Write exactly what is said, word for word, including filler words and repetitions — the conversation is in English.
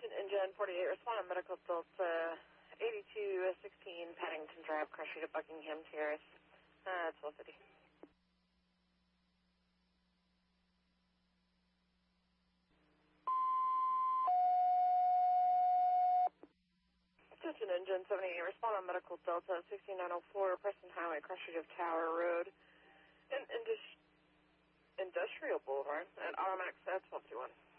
Attention, Engine forty-eight, respond on medical Delta eighty-two sixteen, Paddington Drive, Crush Street at Buckingham Terrace. Uh, twelve fifty. Attention, Engine seventy-eight, respond on medical Delta sixty-nine oh four, Preston Highway, Crush Street of Tower Road, and Indus Industrial Boulevard at Automax at twelve fifty-one.